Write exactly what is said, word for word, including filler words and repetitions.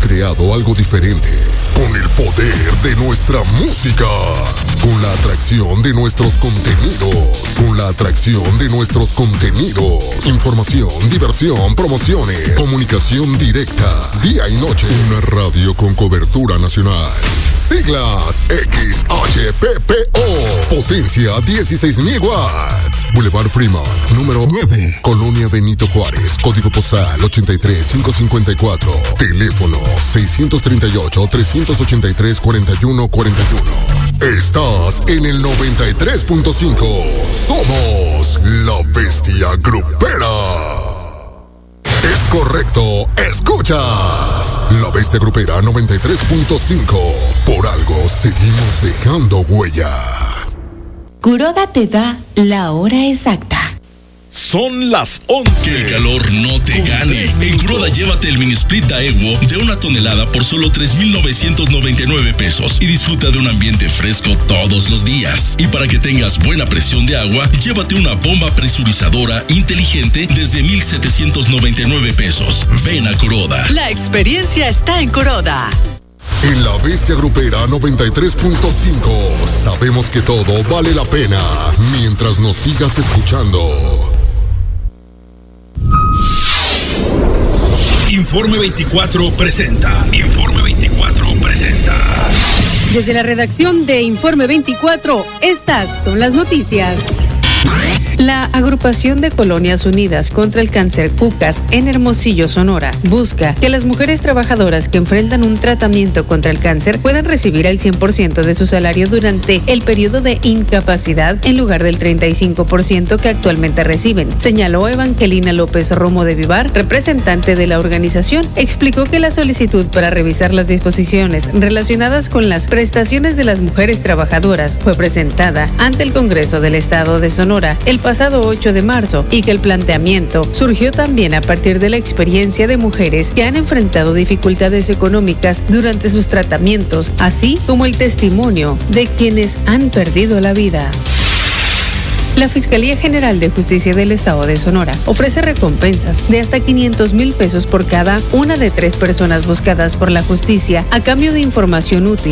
creado algo diferente, con el poder de nuestra música, con la atracción de nuestros contenidos, con la atracción de nuestros contenidos, información, diversión, promociones, comunicación directa, día y noche, una radio con cobertura nacional. Siglas X H P P O, potencia dieciséis mil watts. Boulevard Fremont, número nueve, Colonia Benito Juárez, código postal ochenta y tres mil quinientos cincuenta y cuatro, teléfono seiscientos treinta y ocho, trescientos ochenta y tres, cuarenta y uno cuarenta y uno. Estás en el noventa y tres punto cinco. Somos la Bestia Grupera. Es correcto, escuchas La Bestia Grupera noventa y tres punto cinco. Por algo seguimos dejando huella. Kuroda te da la hora exacta. Son las once. Que el calor no te gane. En Kuroda llévate el mini split Daewoo de una tonelada por solo tres mil novecientos noventa y nueve pesos y disfruta de un ambiente fresco todos los días. Y para que tengas buena presión de agua, llévate una bomba presurizadora inteligente desde mil setecientos noventa y nueve pesos. Ven a Kuroda. La experiencia está en Kuroda. En La Bestia Grupera noventa y tres punto cinco sabemos que todo vale la pena mientras nos sigas escuchando. Informe veinticuatro presenta. Informe veinticuatro presenta. Desde la redacción de Informe veinticuatro, estas son las noticias. La Agrupación de Colonias Unidas contra el Cáncer CUCAS en Hermosillo, Sonora, busca que las mujeres trabajadoras que enfrentan un tratamiento contra el cáncer puedan recibir el cien por ciento de su salario durante el periodo de incapacidad en lugar del treinta y cinco por ciento que actualmente reciben, señaló Evangelina López Romo de Vivar, representante de la organización. Explicó que la solicitud para revisar las disposiciones relacionadas con las prestaciones de las mujeres trabajadoras fue presentada ante el Congreso del Estado de Sonora el pasado ocho de marzo y que el planteamiento surgió también a partir de la experiencia de mujeres que han enfrentado dificultades económicas durante sus tratamientos, así como el testimonio de quienes han perdido la vida. La Fiscalía General de Justicia del Estado de Sonora ofrece recompensas de hasta quinientos mil pesos por cada una de tres personas buscadas por la justicia a cambio de información útil